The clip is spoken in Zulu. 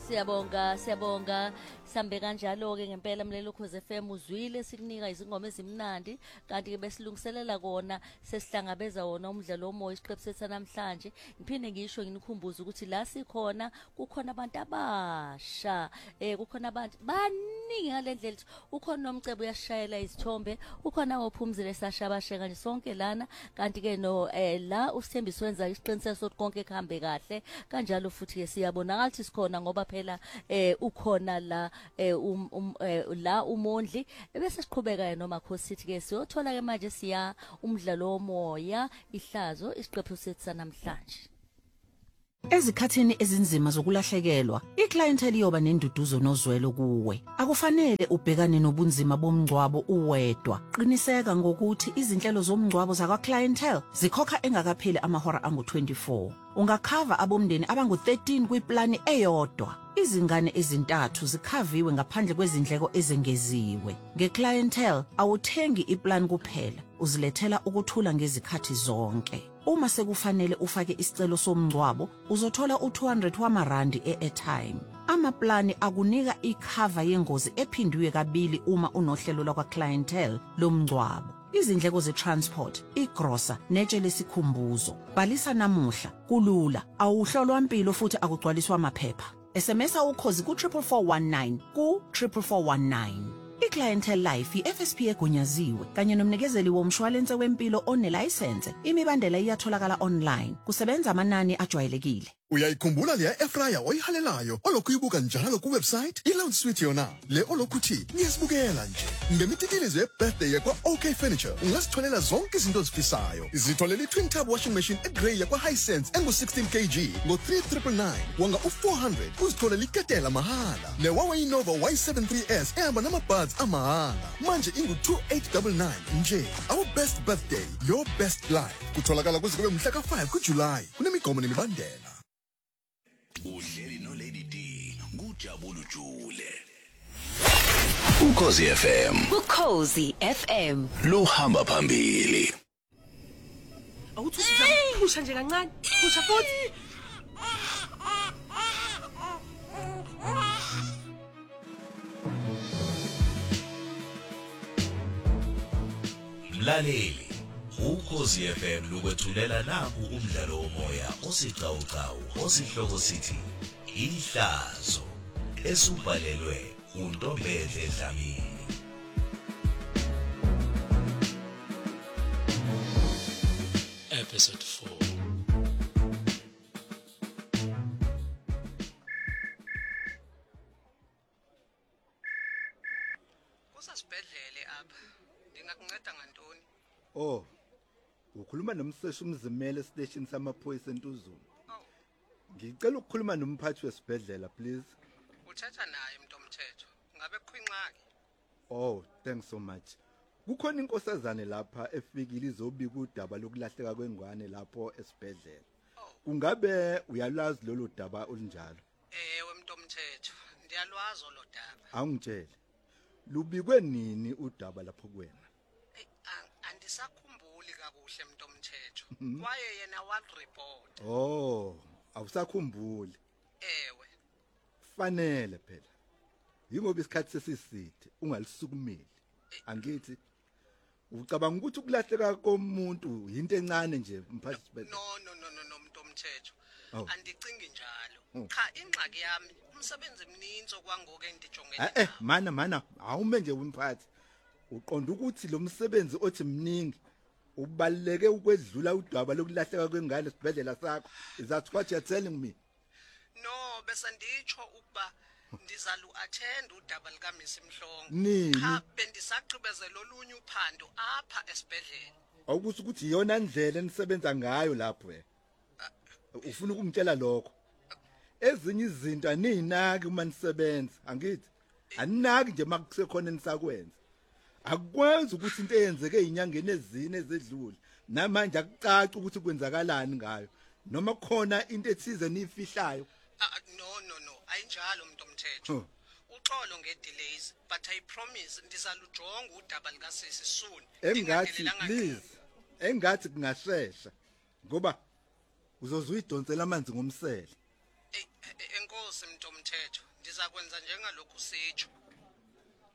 Siyabonga sambe kanjalo ke ngempela mlelo Ukhozi FM uzwile sikunika izingoma ezimnandi kanti ke besilungiselela kona sesihlangabeza wona umdlalo omoya isiqephu sethu namhlanje ngiphinde ngisho nginikhumbuza ukuthi la sikhona kukhona abantu abasha kukhona abantu baningi ngalendlela ukhona nomcebo uyashayela izithombe ukhona ophumzile sashabasheka nje sonke lana kanti ke no la usithembiso wenza isiqiniseko sokuthi konke kuhambe kahle kanjalo futhi ke siyabona ngathi sikhona ngoba phela ukhona la la umondli bese siqhubeka noma Khosi sithi ke siyothola ke manje siya umdlalo womoya ihlazo isiqephu sethu namhlanje. Ezikhathini ezinzima zokulahlekelwa, iclientele iyoba nenduduzo nozwelo kuwe. Akufanele ubhekane nobunzima bomngcwabo uwedwa. Qiniseka ngokuthi izinhlelo zomngcwabo zakwa clientele zikhokha engakapheli amahora angu-24. Ungakhava abomndeni abangu-13 kwiplani eyodwa. Izingane ezintathu zikhaviwe ngaphandle kwezindleko ezengeziwe. Ngeclientele awuthengi iplan kuphela, uzilethela ukuthula ngezikhathi zonke. Uma sekufanele ufake isicelo somngcwabo, uzothola u200 wamarandi e-airtime. Amaplani akunika ikhava yengozi ephindiwe kabili uma unohlelo lakwa clientele lomngcwabo. Izindleko ze-transport, igrosa, netshe lesikhumbuzo. Bhalisa namuhla, kulula, awuhlolwa impilo futhi akugcwaliswa amaphepha. SMS Ukhozi ku-44419 ku-44419. Iclientele Life i-FSP egunyaziwe kanye nomnikezeli womshwalense wempilo onelayisense. Imibandela iyatholakala online. Kusebenza amanani ajwayelekile. Uyayikhumbula le airfryer oyihalelayo olokuyibuka njalo ku website iLounge Suite yona le olokuthi ngiyasibukela nje ngemitikilizo ye-birthday yakwa OK Furniture ungasitholela zonke izinto ozifisayo zitholela i-twin tub washing machine eGrey yakwa Hisense engu-16 kg ngo-3,999 wanga u-400 uzitholela iketela mahala ne-Huawei Nova Y73s ehamba nama-buds amahala manje ingu-2899 nje. Our best birthday, your best life kutholakala kuze kube mhla ka-5 kuJulayi kunemigomo nemibandela. Uhleli no Lady D ngujabula ujule Ukhozi FM Ukhozi FM luhamba phambili. Awuthi usha nje kancane usha futhi Mlaleli Ukhozi FM lukwethulela naku umdlalo womoya osiqhawqhawo osihloko sithi ihlazo esubhalelwe uNtombedle Dlamini. Episode 4. Kusasibhedlele apha. Ndingakunceda ngantoni? Oh. Ukhuluma nomseshi umzimele station samaphoyisa eNtuzulu. Ngicela ukukhuluma nomphathi wesibhedlela please. Uthatha naye umuntu omthetho. Ngabe kukhwinxaki? Oh, thanks so much. Kukhona inkosazane lapha efikile izobika udaba lokulahleka kwengwane lapho esibhedlela. Ungabe uyalazi lolu daba olunjalo? Ewe umuntu omthetho. Ndiyalwazi lo daba. Awungitshele. Lubikwe nini udaba lapho kuwena? Andisakhumbuli kakuhle umuntu omthetho. Kwaye yena wa report. Oh, awusakhumbuli. Ewe. Fanele phela. Yingoba isikhathi sesiside ungalisukumeli. Angithi ucabanga ukuthi ukulahleka komuntu into encane nje mphathi sibedlela. No umuntu omthetho. Andicingi njalo. Cha ingxaki yami umsebenzi emininzi okwangoku engidijongene. Mana awume nje umphathi. Uqonda ukuthi lo msebenzi othi mningi ubaleke ukwedlula udaba lokulahleka kwengane esibhedlela sakho. Is that what you're telling me? No, bese nditsho ukuba ndizalu attend udaba lika Miss Mhlongo. Cha bendisaqhubezela olunye uphando apha esibhedlela. Awukuthi ukuthi iyona ndlela enisebenza ngayo lapho ufuna ukungitshela lokho. Ezinye izinto aninaki uma nisebenza, angithi? Aninaki nje makusekhona nisakwenza. Akukwenzi ukuthi into eyenzeke inyangeni ezine ezedlule namanje akucaca ukuthi kwenzakalani ngayo noma khona into ethize nifihlayo. No ayinjalo umuntu omthetho. Uxolo ngedelays but I promise ndizalujonga udaba lika Sisi soon. Engathi please engathi kungashesha ngoba uzozuyidonsela amanzi ngomsele. Enkosi mntomthetho, ndizakwenza njengalokhu sitsho.